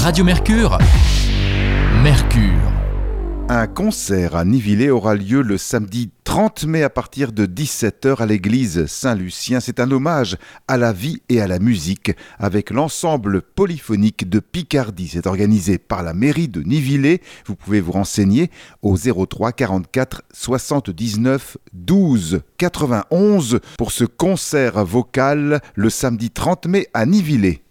Radio Mercure. Mercure. Un concert à Nivillé aura lieu le samedi 30 mai à partir de 17h à l'église Saint-Lucien. C'est un hommage à la vie et à la musique avec l'ensemble polyphonique de Picardie. C'est organisé par la mairie de Nivillé. Vous pouvez vous renseigner au 03 44 79 12 91 pour ce concert vocal le samedi 30 mai à Nivillé.